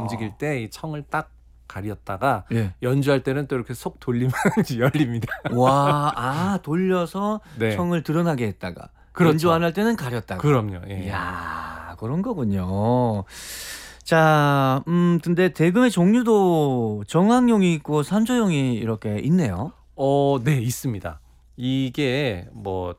움직일 때 이 청을 딱 가렸다가 예. 연주할 때는 또 이렇게 속 돌리면 열립니다. 와, 돌려서 네. 청을 드러나게 했다가 그렇죠. 연주 안 할 때는 가렸다가. 그럼요. 예. 이야, 그런 거군요. 자, 근데 대금의 종류도 정악용이 있고 산조용이 이렇게 있네요. 네, 있습니다. 이게 뭐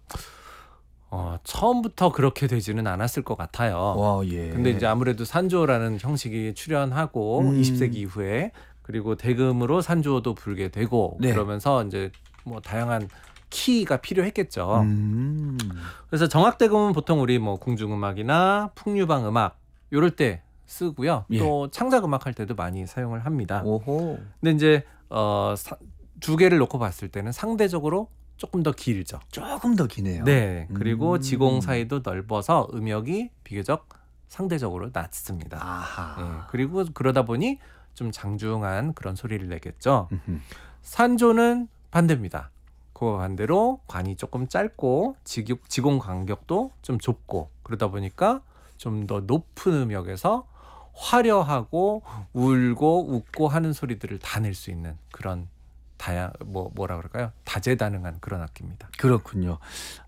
처음부터 그렇게 되지는 않았을 것 같아요. 와, 예. 근데 이제 아무래도 산조라는 형식이 출현하고 20세기 이후에 그리고 대금으로 산조도 불게 되고 네. 그러면서 이제 뭐 다양한 키가 필요했겠죠. 음. 그래서 정악대금은 보통 우리 뭐 궁중음악이나 풍류방 음악 요럴 때 쓰고요. 예. 또 창작음악 할 때도 많이 사용을 합니다. 오호. 근데 이제 두 개를 놓고 봤을 때는 상대적으로 조금 더 길죠. 조금 더 기네요. 네. 그리고 지공 사이도 넓어서 음역이 비교적 상대적으로 낮습니다. 아하. 네. 그리고 그러다 보니 좀 장중한 그런 소리를 내겠죠. 음흠. 산조는 반대입니다. 그 반대로 관이 조금 짧고 지공 간격도 좀 좁고 그러다 보니까 좀 더 높은 음역에서 화려하고 울고 웃고 하는 소리들을 다 낼 수 있는 그런 뭐라 그럴까요? 다재다능한 그런 악기입니다. 그렇군요.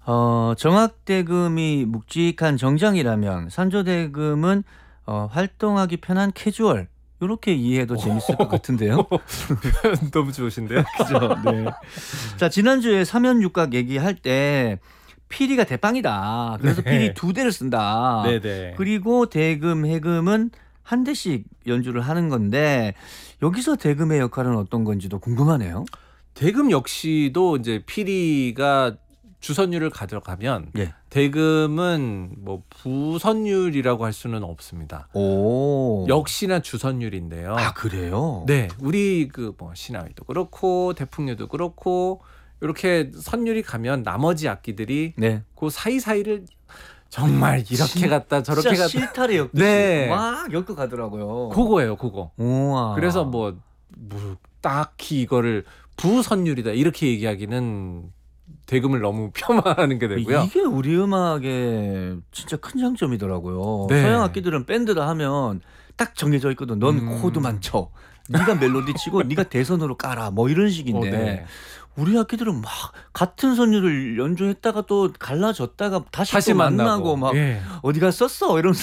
정악대금이 묵직한 정장이라면 산조대금은 활동하기 편한 캐주얼. 이렇게 이해해도 재밌을 것 같은데요. 너무 좋으신데요? 그죠? 네. 자, 지난주에 삼연육각 얘기할 때 피리가 대빵이다. 그래서 네. 피리 2대를 쓴다. 네네. 그리고 대금, 해금은 한 대씩 연주를 하는 건데 여기서 대금의 역할은 어떤 건지도 궁금하네요. 대금 역시도 이제 피리가 주선율을 가져가면 예. 대금은 뭐 부선율이라고 할 수는 없습니다. 오. 역시나 주선율인데요. 아, 그래요? 네, 우리 그 뭐 신화위도 그렇고 대풍류도 그렇고 이렇게 선율이 가면 나머지 악기들이 네. 그 사이사이를 정말 이렇게 갔다 저렇게 진짜 갔다 실타래 엮듯이 네. 막 엮어 가더라고요. 그거예요, 그거. 우와. 그래서 뭐 딱히 이거를 부선율이다 이렇게 얘기하기는 대금을 너무 폄하하는 게 되고요. 이게 우리 음악의 진짜 큰 장점이더라고요. 네. 서양 악기들은 밴드다 하면 딱 정해져 있거든. 넌 코드만 쳐. 네가 멜로디 치고 네가 대선으로 깔아. 뭐 이런 식인데 네. 우리 악기들은 막 같은 선율을 연주했다가 또 갈라졌다가 다시 또 만나고 막 예. 어디 갔었어 이러면서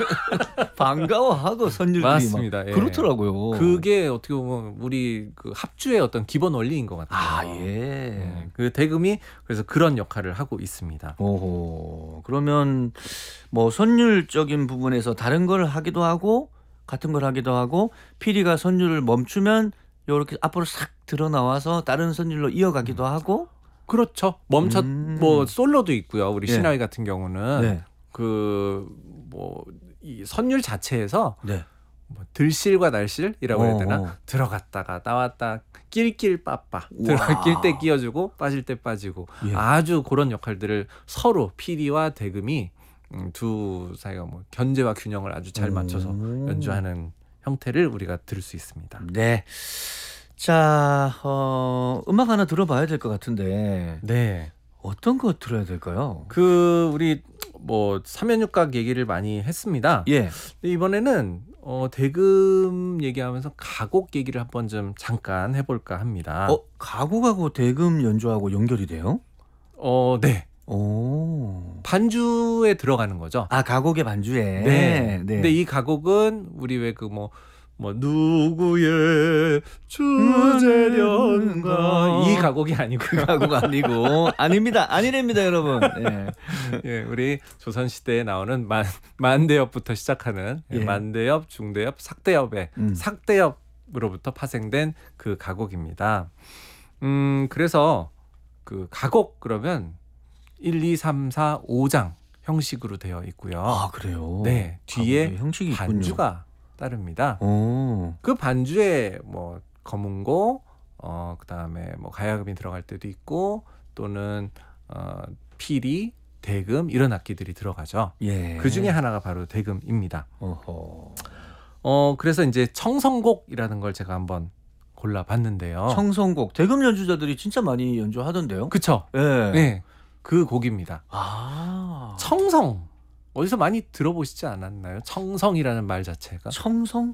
반가워하고 선율들이 맞습니다. 막 예. 그렇더라고요. 그게 어떻게 보면 우리 그 합주의 어떤 기본 원리인 것 같아요. 아, 예. 그 대금이 그래서 그런 역할을 하고 있습니다. 오호. 그러면 뭐 선율적인 부분에서 다른 걸 하기도 하고 같은 걸 하기도 하고 피리가 선율을 멈추면 이렇게 앞으로 싹 드러나와서 다른 선율로 이어가기도 하고. 그렇죠. 뭐 솔로도 있고요. 우리 예. 신화위 같은 경우는 네. 그 뭐 이 선율 자체에서 네. 뭐 들실과 날실이라고 해야 되나? 어. 들어갔다가 나왔다 낄낄 빠빠 우와. 낄 때 끼워주고 빠질 때 빠지고 예. 아주 그런 역할들을 서로 피리와 대금이 두 사이가 뭐 견제와 균형을 아주 잘 맞춰서 연주하는 형태를 우리가 들을 수 있습니다. 네. 자, 음악 하나 들어봐야 될 것 같은데 네. 어떤 거 들어야 될까요? 그 우리 뭐 삼연육각 얘기를 많이 했습니다. 예. 근데 이번에는 대금 얘기하면서 가곡 얘기를 한번 좀 잠깐 해볼까 합니다. 가곡하고 대금 연주하고 연결이 돼요? 네. 오. 반주에 들어가는 거죠. 아, 가곡의 반주에. 네. 네. 근데 이 가곡은 우리 왜 그 뭐 누구의 주제련가 이 가곡이 아니고요. 가곡 아니고 아닙니다. 아니랍니다, 여러분. 예. 예, 우리 조선 시대에 나오는 만대엽부터 시작하는 예. 만대엽, 중대엽, 삭대엽의 삭대엽으로부터 파생된 그 가곡입니다. 그래서 그 가곡 그러면 1, 2, 3, 4, 5장 형식으로 되어 있고요. 아, 그래요? 네, 뒤에 가곡의 형식이 있군요. 반주가 따릅니다. 오. 그 반주에 뭐 검은고, 그다음에 뭐 가야금이 들어갈 때도 있고 또는 피리, 대금 이런 악기들이 들어가죠. 예. 그 중에 하나가 바로 대금입니다. 어허. 그래서 이제 청성곡이라는 걸 제가 한번 골라봤는데요. 청성곡. 대금 연주자들이 진짜 많이 연주하던데요? 그쵸? 예. 네, 그 곡입니다. 아. 청성. 어디서 많이 들어보시지 않았나요? 청성이라는 말 자체가. 청성?